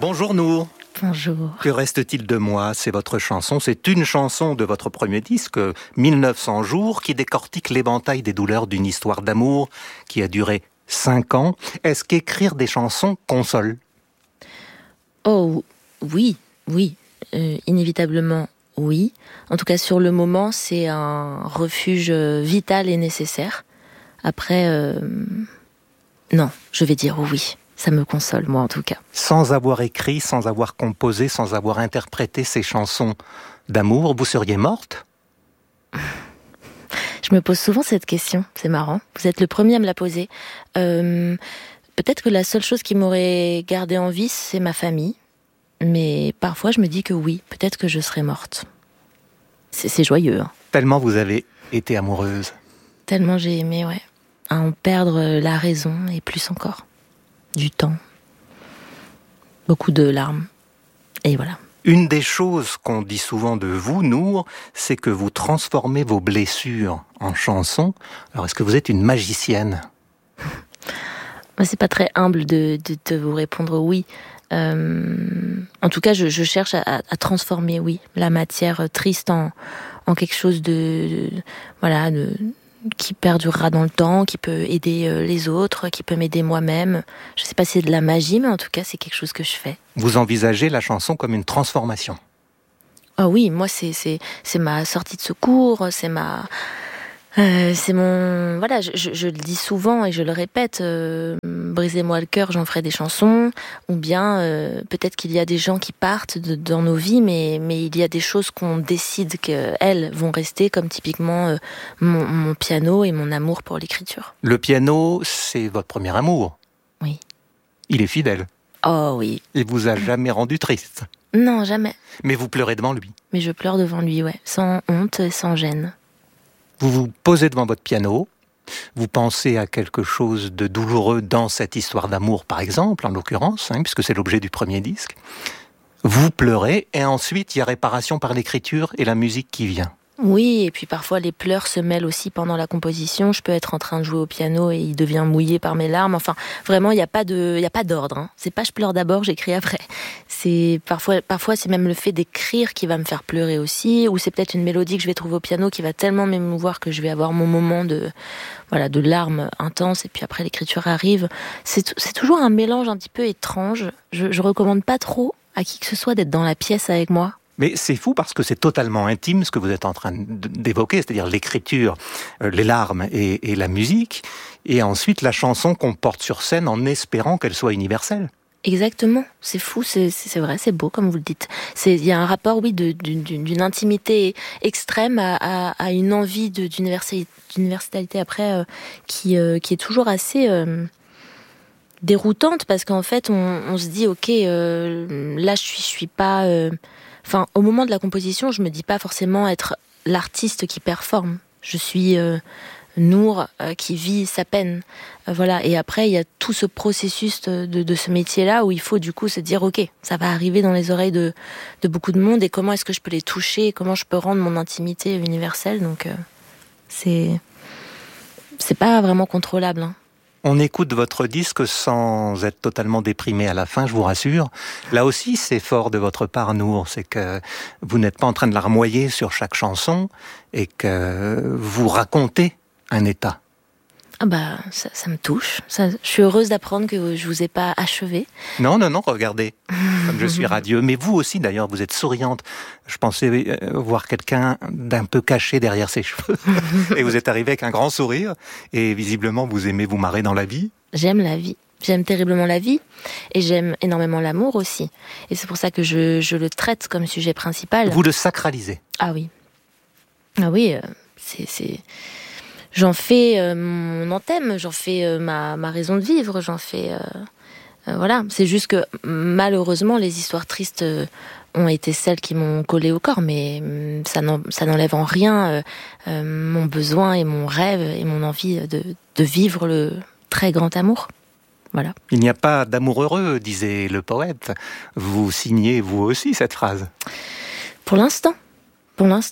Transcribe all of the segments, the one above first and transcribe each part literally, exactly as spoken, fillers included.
Bonjour Nour. Bonjour. Que reste-t-il de moi? C'est votre chanson, c'est une chanson de votre premier disque, mille neuf cents jours, qui décortique l'éventail des douleurs d'une histoire d'amour qui a duré cinq ans. Est-ce qu'écrire des chansons console? Oh oui, oui, euh, inévitablement oui. En tout cas sur le moment, c'est un refuge vital et nécessaire. Après, euh, non, je vais dire oui. Ça me console, moi en tout cas. Sans avoir écrit, sans avoir composé, sans avoir interprété ces chansons d'amour, vous seriez morte? Je me pose souvent cette question, c'est marrant. Vous êtes le premier à me la poser. Euh, peut-être que la seule chose qui m'aurait gardée en vie, c'est ma famille. Mais parfois, je me dis que oui, peut-être que je serais morte. C'est, c'est joyeux. Hein. Tellement vous avez été amoureuse. Tellement j'ai aimé, ouais. À en perdre la raison et plus encore. Du temps. Beaucoup de larmes. Et voilà. Une des choses qu'on dit souvent de vous, Nour, c'est que vous transformez vos blessures en chansons. Alors, est-ce que vous êtes une magicienne? C'est pas très humble de, de, de vous répondre oui. Euh, en tout cas, je, je cherche à, à transformer, oui, la matière triste en, en quelque chose de, de voilà, de, qui perdurera dans le temps, qui peut aider les autres, qui peut m'aider moi-même. Je sais pas si c'est de la magie, mais en tout cas, c'est quelque chose que je fais. Vous envisagez la chanson comme une transformation? Ah oui, moi, c'est, c'est, c'est ma sortie de secours, c'est ma... Euh, c'est mon... Voilà, je, je, je le dis souvent et je le répète, euh, brisez-moi le cœur, j'en ferai des chansons, ou bien euh, peut-être qu'il y a des gens qui partent de, dans nos vies, mais, mais il y a des choses qu'on décide qu'elles vont rester, comme typiquement euh, mon, mon piano et mon amour pour l'écriture. Le piano, c'est votre premier amour? Oui. Il est fidèle? Oh oui. Il vous a jamais rendu triste? Non, jamais. Mais vous pleurez devant lui? Mais je pleure devant lui, ouais, sans honte et sans gêne. Vous vous posez devant votre piano, vous pensez à quelque chose de douloureux dans cette histoire d'amour, par exemple, en l'occurrence, hein, puisque c'est l'objet du premier disque. Vous pleurez, et ensuite, il y a réparation par l'écriture et la musique qui vient. Oui, et puis parfois les pleurs se mêlent aussi pendant la composition. Je peux être en train de jouer au piano et il devient mouillé par mes larmes. Enfin, vraiment, il n'y a pas de, il y a pas d'ordre. Hein. C'est pas je pleure d'abord, j'écris après. C'est parfois, parfois c'est même le fait d'écrire qui va me faire pleurer aussi, ou c'est peut-être une mélodie que je vais trouver au piano qui va tellement m'émouvoir que je vais avoir mon moment de, voilà, de larmes intenses. Et puis après l'écriture arrive. C'est, c'est toujours un mélange un petit peu étrange. Je, je recommande pas trop à qui que ce soit d'être dans la pièce avec moi. Mais c'est fou parce que c'est totalement intime ce que vous êtes en train d'évoquer, c'est-à-dire l'écriture, les larmes et, et la musique, et ensuite la chanson qu'on porte sur scène en espérant qu'elle soit universelle. Exactement, c'est fou, c'est, c'est vrai, c'est beau comme vous le dites. Il y a un rapport, oui, de, d'une, d'une intimité extrême à, à, à une envie de, d'universalité, d'universalité après euh, qui, euh, qui est toujours assez... Euh, déroutante parce qu'en fait on, on se dit ok euh, là je suis, je suis pas... Euh, Enfin, au moment de la composition, je me dis pas forcément être l'artiste qui performe. Je suis euh, Nour euh, qui vit sa peine. Euh, voilà. Et après, il y a tout ce processus de, de, de ce métier-là où il faut du coup se dire, ok, ça va arriver dans les oreilles de, de beaucoup de monde et comment est-ce que je peux les toucher, comment je peux rendre mon intimité universelle. Donc, euh, c'est c'est pas vraiment contrôlable. Hein. On écoute votre disque sans être totalement déprimé à la fin, je vous rassure. Là aussi, c'est fort de votre part, Nour, c'est que vous n'êtes pas en train de larmoyer sur chaque chanson et que vous racontez un état. Ah bah, ça, ça me touche. Ça, je suis heureuse d'apprendre que je vous ai pas achevé. Non, non, non, regardez, comme je suis radieux. Mais vous aussi, d'ailleurs, vous êtes souriante. Je pensais voir quelqu'un d'un peu caché derrière ses cheveux. Et vous êtes arrivé avec un grand sourire. Et visiblement, vous aimez vous marrer dans la vie. J'aime la vie. J'aime terriblement la vie. Et j'aime énormément l'amour aussi. Et c'est pour ça que je, je le traite comme sujet principal. Vous le sacralisez. Ah oui. Ah oui, euh, c'est... c'est... J'en fais euh, mon anthème, j'en fais euh, ma, ma raison de vivre, j'en fais... Euh, euh, voilà, c'est juste que malheureusement, les histoires tristes euh, ont été celles qui m'ont collé au corps, mais euh, ça, n'en, ça n'enlève en rien euh, euh, mon besoin et mon rêve et mon envie de, de vivre le très grand amour. Voilà. Il n'y a pas d'amour heureux, disait le poète. Vous signez vous aussi cette phrase? Pour l'instant, pour l'instant.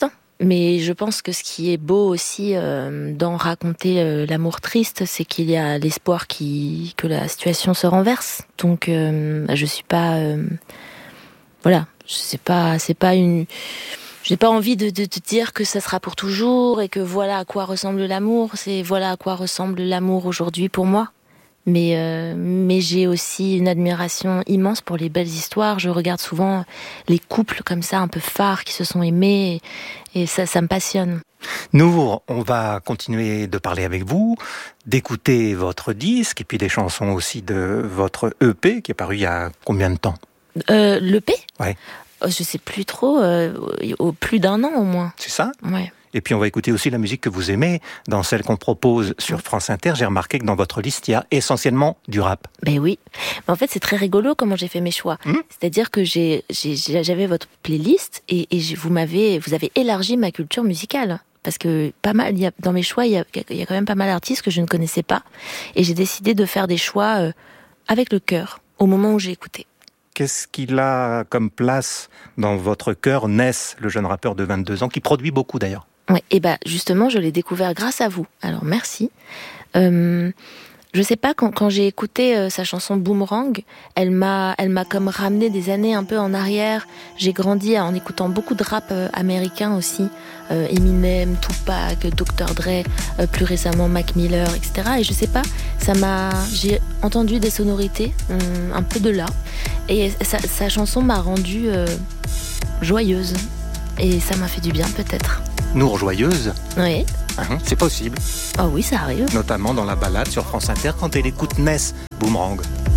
Mais je pense que ce qui est beau aussi euh, dans raconter euh, l'amour triste, c'est qu'il y a l'espoir qui, que la situation se renverse. Donc euh, je suis pas, euh, voilà, c'est pas, c'est pas une, j'ai pas envie de, de, de dire que ça sera pour toujours et que voilà à quoi ressemble l'amour. C'est voilà à quoi ressemble l'amour aujourd'hui pour moi. Mais, euh, mais j'ai aussi une admiration immense pour les belles histoires. Je regarde souvent les couples comme ça, un peu phares, qui se sont aimés, et, et ça, ça me passionne. Nous, on va continuer de parler avec vous, d'écouter votre disque, et puis des chansons aussi de votre E P, qui est paru il y a combien de temps ? euh, L'E P ? Ouais. Je sais plus trop, euh, au plus d'un an au moins. C'est ça ? Ouais. Et puis on va écouter aussi la musique que vous aimez. Dans celle qu'on propose sur France Inter, j'ai remarqué que dans votre liste, il y a essentiellement du rap. Ben oui. Mais en fait, c'est très rigolo comment j'ai fait mes choix. Mmh. C'est-à-dire que j'ai, j'ai, j'avais votre playlist et, et vous m'avez, vous avez élargi ma culture musicale. Parce que pas mal, il y a, dans mes choix, il y, a, il y a quand même pas mal d'artistes que je ne connaissais pas. Et j'ai décidé de faire des choix euh, avec le cœur, au moment où j'ai écouté. Qu'est-ce qu'il a comme place dans votre cœur, Ness, le jeune rappeur de vingt-deux ans, qui produit beaucoup d'ailleurs ? Ouais, et ben justement, je l'ai découvert grâce à vous. Alors merci. Euh, je sais pas, quand, quand j'ai écouté euh, sa chanson Boomerang, elle m'a, elle m'a comme ramené des années un peu en arrière. J'ai grandi en écoutant beaucoup de rap euh, américain aussi, euh, Eminem, Tupac, docteur Dre, euh, plus récemment Mac Miller, et cetera. Et je sais pas, ça m'a, j'ai entendu des sonorités euh, un peu de là, et sa, sa chanson m'a rendue euh, joyeuse, et ça m'a fait du bien peut-être. Nour joyeuse ? Oui. Hein, c'est possible. Oh oui, ça arrive. Notamment dans la balade sur France Inter quand elle écoute Ness, Boomerang.